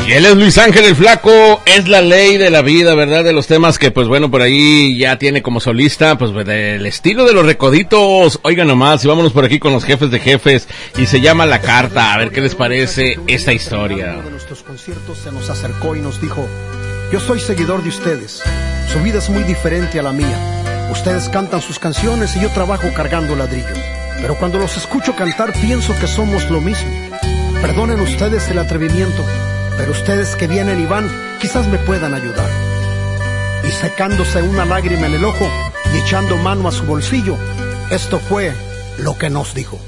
Y él es Luis Ángel el Flaco, es la ley de la vida, ¿verdad? De los temas que, pues bueno, por ahí ya tiene como solista, pues del estilo de los Recoditos. Oigan nomás, y vámonos por aquí con los jefes de jefes, y se llama La Carta. A ver qué les parece esta historia. Uno de nuestros conciertos se nos acercó y nos dijo: yo soy seguidor de ustedes, su vida es muy diferente a la mía. Ustedes cantan sus canciones y yo trabajo cargando ladrillos. Pero cuando los escucho cantar pienso que somos lo mismo. Perdonen ustedes el atrevimiento, pero ustedes que vienen y van, quizás me puedan ayudar. Y secándose una lágrima en el ojo y echando mano a su bolsillo, esto fue lo que nos dijo.